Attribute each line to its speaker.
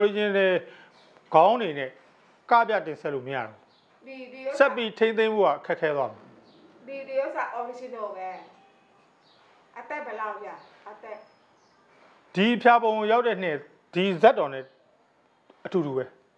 Speaker 1: original ခေါင်းနေနဲ့ကပြတင်ဆက်လို့မရတော့ဆက်ပြီးထိမ့်သိမ်းဖို့ကခက်ခဲသွား
Speaker 2: ပြီဒီဥစ္စာ original ပဲအသက်ဘယ်လောက်ကြာအသက်
Speaker 1: ဒီဖြာပုံရောက်တဲ့နှစ်ဒီဇက်တော်နဲ့အတူတူပဲ